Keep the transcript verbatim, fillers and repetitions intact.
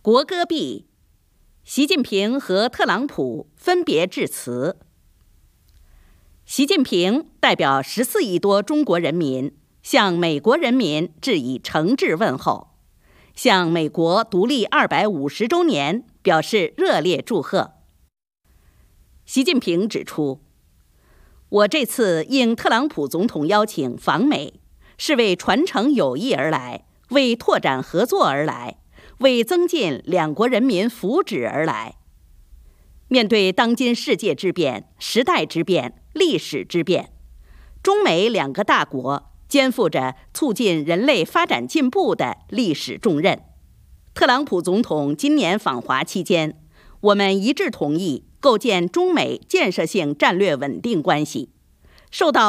国歌毕，习近平和特朗普分别致辞。习近平代表十四亿多中国人民向美国人民致以诚挚问候，向美国独立二百五十周年表示热烈祝贺。习近平指出，我这次应特朗普总统邀请访美，是为传承友谊而来，为拓展合作而来，为增进两国人民福祉而来。面对当今世界之变、时代之变、历史之变，中美两个大国肩负着促进人类发展进步的历史重任。特朗普总统今年访华期间，我们一致同意构建中美建设性战略稳定关系。受到